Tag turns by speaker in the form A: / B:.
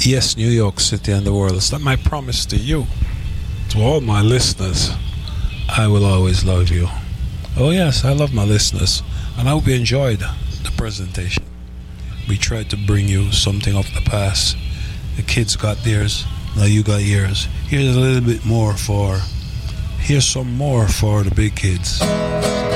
A: Yes, New York City and the world. It's not my promise to you, to all my listeners. I will always love you. Oh yes, I love my listeners, and I hope you enjoyed the presentation. We tried to bring you something of the past. The kids got theirs, now you got yours. Here's a little bit more for, here's some more for the big kids.